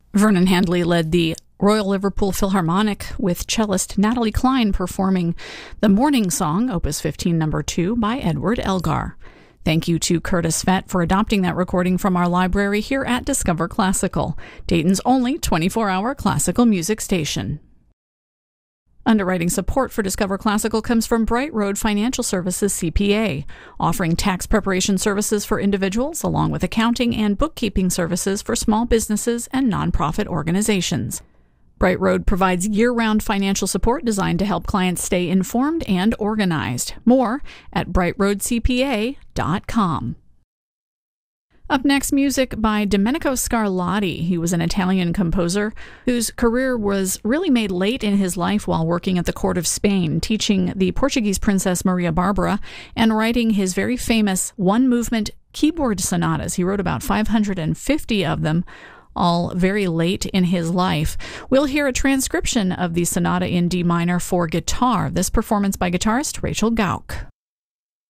Vernon Handley led the Royal Liverpool Philharmonic with cellist Natalie Klein performing The Morning Song, Opus 15 No. 2 by Edward Elgar. Thank you to Curtis Fett for adopting that recording from our library here at Discover Classical, Dayton's only 24-hour classical music station. Underwriting support for Discover Classical comes from Bright Road Financial Services CPA, offering tax preparation services for individuals along with accounting and bookkeeping services for small businesses and nonprofit organizations. Bright Road provides year-round financial support designed to help clients stay informed and organized. More at brightroadcpa.com. Up next, music by Domenico Scarlatti. He was an Italian composer whose career was really made late in his life while working at the court of Spain, teaching the Portuguese princess Maria Barbara and writing his very famous one-movement keyboard sonatas. He wrote about 550 of them, all very late in his life. We'll hear a transcription of the sonata in D minor for guitar, this performance by guitarist Rachel Gauck.